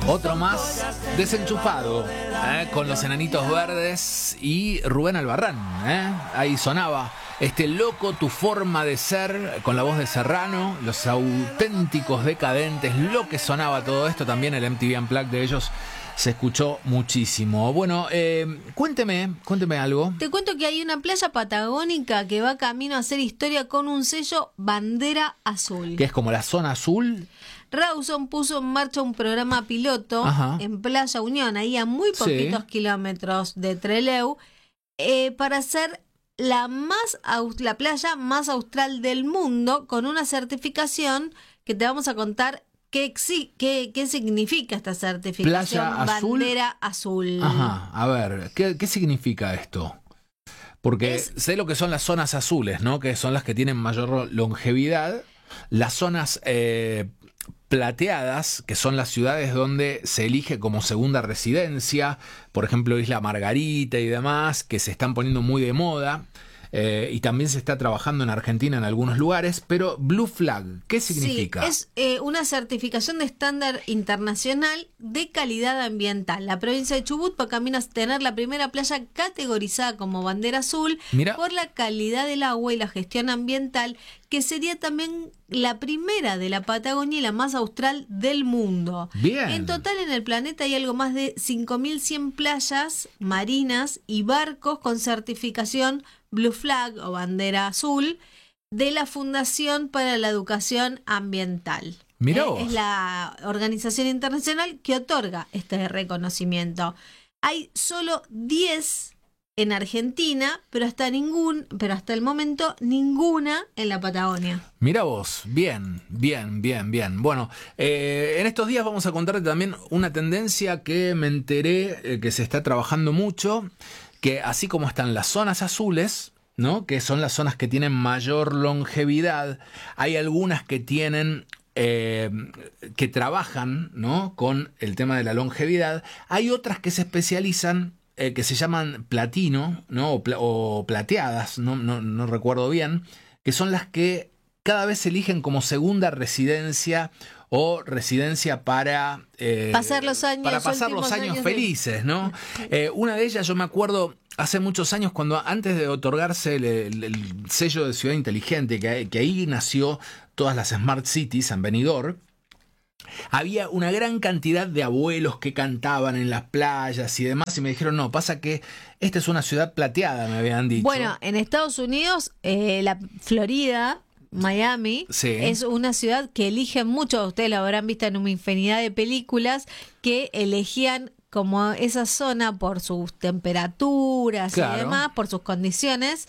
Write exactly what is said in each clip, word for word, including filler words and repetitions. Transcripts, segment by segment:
Otro más desenchufado, ¿eh? Con los Enanitos Verdes y Rubén Albarrán, ¿eh? Ahí sonaba este Loco, tu forma de ser, con la voz de Serrano, Los Auténticos Decadentes, lo que sonaba todo esto, también el M T V Unplugged de ellos se escuchó muchísimo. Bueno, eh, cuénteme, cuénteme algo. Te cuento que hay una playa patagónica que va camino a hacer historia con un sello bandera azul. Que es como la zona azul. Rawson puso en marcha un programa piloto Ajá. en Playa Unión, ahí a muy poquitos sí. kilómetros de Trelew, eh, para hacer la, más, la playa más austral del mundo, con una certificación que te vamos a contar qué, qué, qué significa esta certificación. Playa bandera azul. azul. Ajá, a ver, ¿qué, qué significa esto? Porque es... sé lo que son las zonas azules, ¿no? Que son las que tienen mayor longevidad. Las zonas eh, plateadas, que son las ciudades donde se elige como segunda residencia, por ejemplo Isla Margarita y demás, que se están poniendo muy de moda. Eh, y también se está trabajando en Argentina en algunos lugares, pero Blue Flag, ¿qué significa? Sí, es eh, una certificación de estándar internacional de calidad ambiental. La provincia de Chubut va camino a tener la primera playa categorizada como bandera azul Mira. por la calidad del agua y la gestión ambiental, que sería también la primera de la Patagonia y la más austral del mundo. Bien. En total en el planeta hay algo más de cinco mil cien playas marinas y barcos con certificación Blue Flag o bandera azul de la Fundación para la Educación Ambiental. Mirá eh, vos. Es la organización internacional que otorga este reconocimiento. Hay solo diez en Argentina, pero hasta ningún, pero hasta el momento ninguna en la Patagonia. Mira vos, bien, bien, bien, bien. Bueno, eh, en estos días vamos a contarte también una tendencia que me enteré eh, que se está trabajando mucho, que así como están las zonas azules, ¿no? Que son las zonas que tienen mayor longevidad, hay algunas que tienen Eh, que trabajan, ¿no? con el tema de la longevidad. Hay otras que se especializan, eh, que se llaman platino, ¿no? o, pla- o plateadas, no, no, no recuerdo bien, que son las que cada vez se eligen como segunda residencia o residencia para eh, pasar los años, para pasar los años, años felices, ¿no? Eh, una de ellas, yo me acuerdo hace muchos años, cuando antes de otorgarse el, el, el sello de ciudad inteligente, que, que ahí nació todas las Smart Cities en Benidorm, había una gran cantidad de abuelos que cantaban en las playas y demás, y me dijeron, no, pasa que esta es una ciudad plateada, me habían dicho. Bueno, en Estados Unidos, eh, la Florida, Miami, sí. es una ciudad que eligen mucho, ustedes lo habrán visto en una infinidad de películas, que elegían como esa zona por sus temperaturas claro. y demás, por sus condiciones,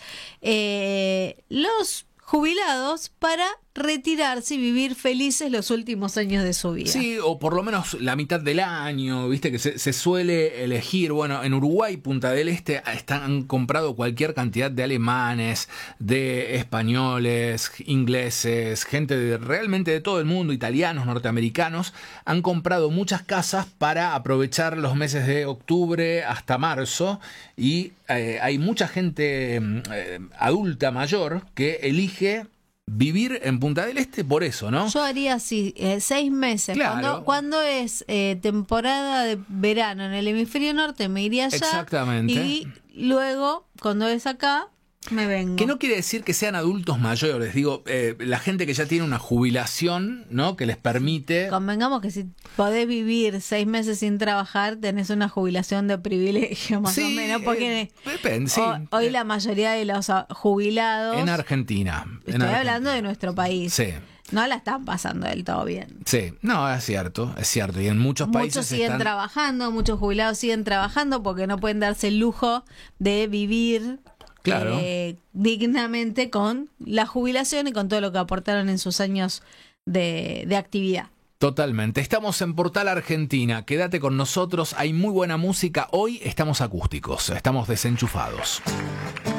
eh, los jubilados para retirarse y vivir felices los últimos años de su vida. Sí, o por lo menos la mitad del año, viste que se, se suele elegir. Bueno, en Uruguay, Punta del Este, están, han comprado cualquier cantidad de alemanes, de españoles, ingleses, gente de, realmente de todo el mundo, italianos, norteamericanos, han comprado muchas casas para aprovechar los meses de octubre hasta marzo, y eh, hay mucha gente eh, adulta mayor que elige vivir en Punta del Este por eso, ¿no? Yo haría así, eh, seis meses. Claro. Cuando, cuando es eh, temporada de verano en el hemisferio norte, me iría allá. Exactamente. Y luego, cuando es acá, me vengo. Que no quiere decir que sean adultos mayores, digo, eh, la gente que ya tiene una jubilación, ¿no? Que les permite... Convengamos que si podés vivir seis meses sin trabajar, tenés una jubilación de privilegio, más sí, o menos, porque eh, depende, sí. hoy, hoy la mayoría de los jubilados... En Argentina. Estoy en Argentina. hablando de nuestro país. Sí. No la están pasando del todo bien. Sí, no, es cierto, es cierto. Y en muchos países Muchos siguen están... trabajando, muchos jubilados siguen trabajando porque no pueden darse el lujo de vivir... Claro. Eh, dignamente con la jubilación y con todo lo que aportaron en sus años de, de actividad. Totalmente. Estamos en Portal Argentina. Quédate con nosotros. Hay muy buena música. Hoy estamos acústicos. Estamos desenchufados.